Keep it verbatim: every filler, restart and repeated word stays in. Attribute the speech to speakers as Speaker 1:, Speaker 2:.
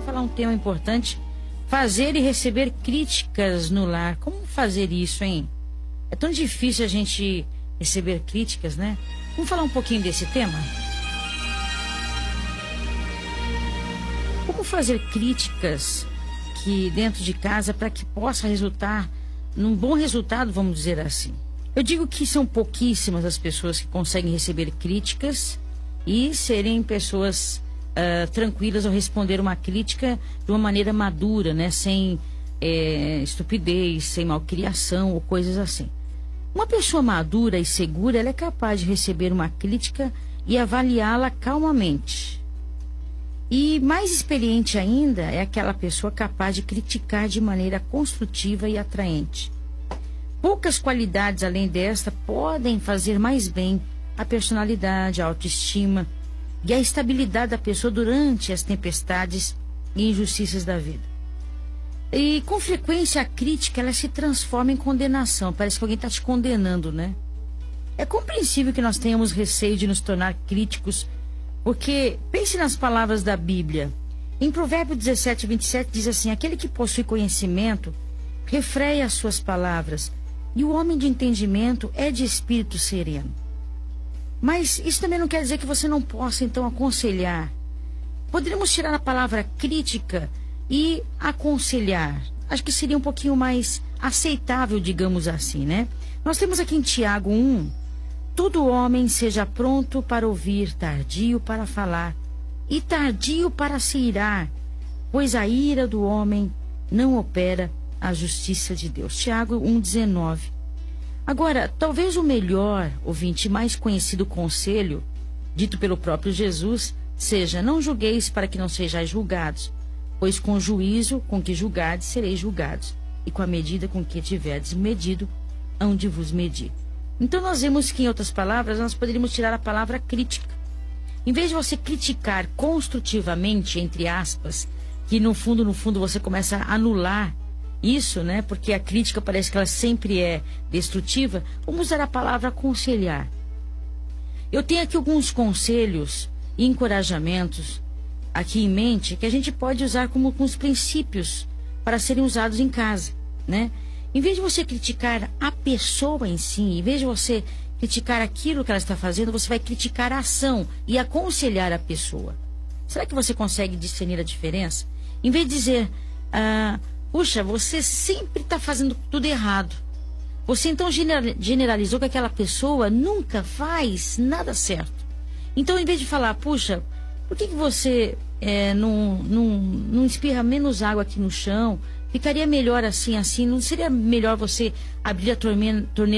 Speaker 1: falar um tema importante: fazer e receber críticas no lar. Como fazer isso, hein? É tão difícil a gente receber críticas, né? Vamos falar um pouquinho desse tema? Como fazer críticas que dentro de casa para que possa resultar num bom resultado, vamos dizer assim. Eu digo que são pouquíssimas as pessoas que conseguem receber críticas e serem pessoas uh, tranquilas ao responder uma crítica de uma maneira madura, né? Sem é, estupidez, sem malcriação ou coisas assim. Uma pessoa madura e segura, ela é capaz de receber uma crítica e avaliá-la calmamente. E mais experiente ainda é aquela pessoa capaz de criticar de maneira construtiva e atraente. Poucas qualidades além desta podem fazer mais bem a personalidade, a autoestima e a estabilidade da pessoa durante as tempestades e injustiças da vida. E com frequência a crítica ela se transforma em condenação. Parece que alguém está te condenando, né? É compreensível que nós tenhamos receio de nos tornar críticos, porque pense nas palavras da Bíblia. Em Provérbios dezessete, vinte e sete diz assim: aquele que possui conhecimento refreia as suas palavras, e o homem de entendimento é de espírito sereno. Mas isso também não quer dizer que você não possa então aconselhar. Poderíamos tirar a palavra crítica e aconselhar. Acho que seria um pouquinho mais aceitável, digamos assim, né? Nós temos aqui em Tiago um: todo homem seja pronto para ouvir, tardio para falar e tardio para se irar, pois a ira do homem não opera a justiça de Deus. Tiago um, dezenove. Agora, talvez o melhor, ouvinte, mais conhecido conselho, dito pelo próprio Jesus, seja: não julgueis para que não sejais julgados, pois com o juízo com que julgardes sereis julgados, e com a medida com que tiverdes medido, hão de vos medir. Então nós vemos que, em outras palavras, nós poderíamos tirar a palavra crítica. Em vez de você criticar construtivamente, entre aspas, que no fundo, no fundo você começa a anular isso, né? Porque a crítica parece que ela sempre é destrutiva. Vamos usar a palavra aconselhar. Eu tenho aqui alguns conselhos e encorajamentos aqui em mente que a gente pode usar como alguns princípios para serem usados em casa, né? Em vez de você criticar a pessoa em si, em vez de você criticar aquilo que ela está fazendo, você vai criticar a ação e aconselhar a pessoa. Será que você consegue discernir a diferença? Em vez de dizer, ah, puxa, você sempre está fazendo tudo errado. Você então generalizou que aquela pessoa nunca faz nada certo. Então, em vez de falar, puxa, por que, que você é, não, não, não espirra menos água aqui no chão? Ficaria melhor assim, assim. Não seria melhor você abrir a torneira